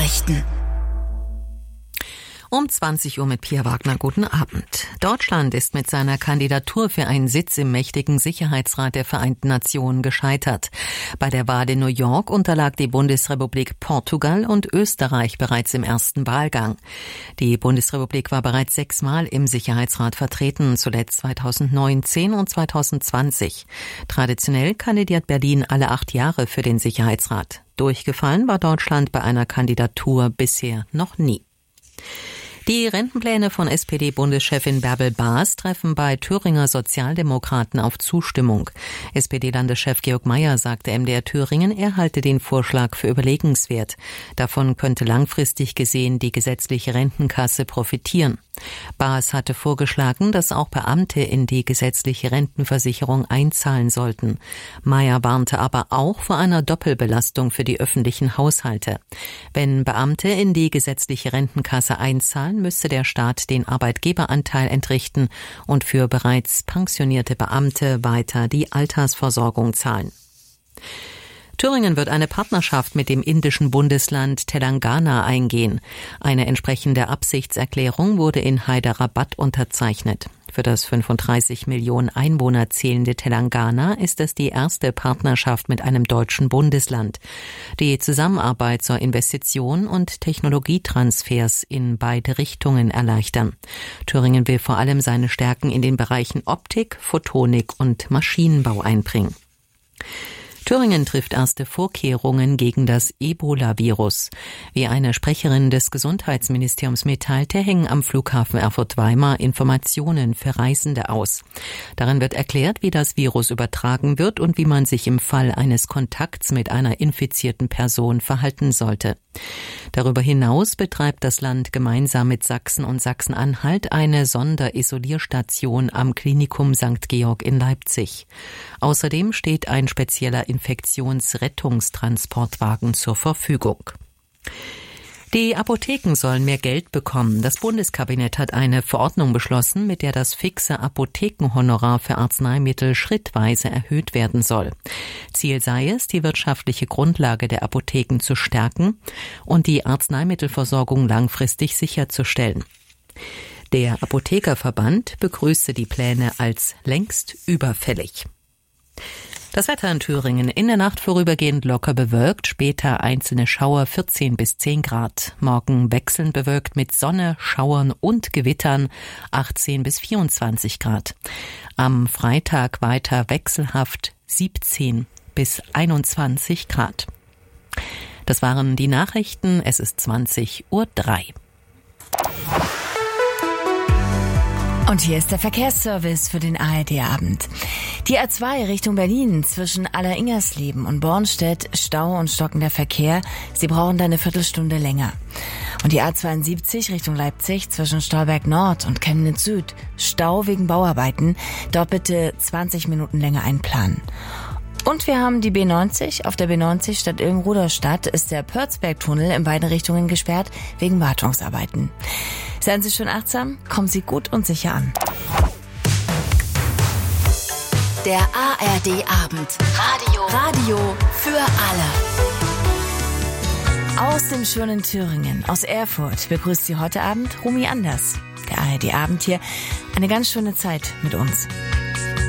Nachrichten. Um 20 Uhr mit Pia Wagner. Guten Abend. Deutschland ist mit seiner Kandidatur für einen Sitz im mächtigen Sicherheitsrat der Vereinten Nationen gescheitert. Bei der Wahl in New York unterlag die Bundesrepublik Portugal und Österreich bereits im ersten Wahlgang. Die Bundesrepublik war bereits 6-mal im Sicherheitsrat vertreten, zuletzt 2019 und 2020. Traditionell kandidiert Berlin alle 8 Jahre für den Sicherheitsrat. Durchgefallen war Deutschland bei einer Kandidatur bisher noch nie. Die Rentenpläne von SPD-Bundeschefin Bärbel Baas treffen bei Thüringer Sozialdemokraten auf Zustimmung. SPD-Landeschef Georg Mayer sagte MDR Thüringen, er halte den Vorschlag für überlegenswert. Davon könnte langfristig gesehen die gesetzliche Rentenkasse profitieren. Baas hatte vorgeschlagen, dass auch Beamte in die gesetzliche Rentenversicherung einzahlen sollten. Mayer warnte aber auch vor einer Doppelbelastung für die öffentlichen Haushalte. Wenn Beamte in die gesetzliche Rentenkasse einzahlen, müsste der Staat den Arbeitgeberanteil entrichten und für bereits pensionierte Beamte weiter die Altersversorgung zahlen. Thüringen wird eine Partnerschaft mit dem indischen Bundesland Telangana eingehen. Eine entsprechende Absichtserklärung wurde in Hyderabad unterzeichnet. Für das 35 Millionen Einwohner zählende Telangana ist es die erste Partnerschaft mit einem deutschen Bundesland. Die Zusammenarbeit soll Investitionen und Technologietransfers in beide Richtungen erleichtern. Thüringen will vor allem seine Stärken in den Bereichen Optik, Photonik und Maschinenbau einbringen. Thüringen trifft erste Vorkehrungen gegen das Ebola-Virus. Wie eine Sprecherin des Gesundheitsministeriums mitteilte, hängen am Flughafen Erfurt-Weimar Informationen für Reisende aus. Darin wird erklärt, wie das Virus übertragen wird und wie man sich im Fall eines Kontakts mit einer infizierten Person verhalten sollte. Darüber hinaus betreibt das Land gemeinsam mit Sachsen und Sachsen-Anhalt eine Sonderisolierstation am Klinikum St. Georg in Leipzig. Außerdem steht ein spezieller Infektionsrettungstransportwagen zur Verfügung. Die Apotheken sollen mehr Geld bekommen. Das Bundeskabinett hat eine Verordnung beschlossen, mit der das fixe Apothekenhonorar für Arzneimittel schrittweise erhöht werden soll. Ziel sei es, die wirtschaftliche Grundlage der Apotheken zu stärken und die Arzneimittelversorgung langfristig sicherzustellen. Der Apothekerverband begrüßte die Pläne als längst überfällig. Das Wetter in Thüringen: in der Nacht vorübergehend locker bewölkt, später einzelne Schauer, 14 bis 10 Grad. Morgen wechselnd bewölkt mit Sonne, Schauern und Gewittern, 18 bis 24 Grad. Am Freitag weiter wechselhaft, 17 bis 21 Grad. Das waren die Nachrichten. Es ist 20:03 Uhr. Und hier ist der Verkehrsservice für den ARD-Abend. Die A2 Richtung Berlin zwischen Alleringersleben und Bornstedt, Stau und stockender Verkehr. Sie brauchen da eine Viertelstunde länger. Und die A72 Richtung Leipzig zwischen Stolberg Nord und Chemnitz Süd, Stau wegen Bauarbeiten. Dort bitte 20 Minuten länger einplanen. Und wir haben die B90. Auf der B90 Stadt Ilm-Rudolstadt ist der Pörzberg-Tunnel in beiden Richtungen gesperrt wegen Wartungsarbeiten. Seien Sie schön achtsam, kommen Sie gut und sicher an. Der ARD-Abend. Radio für alle. Aus dem schönen Thüringen, aus Erfurt, begrüßt Sie heute Abend Rumi Anders. Der ARD-Abend hier, eine ganz schöne Zeit mit uns.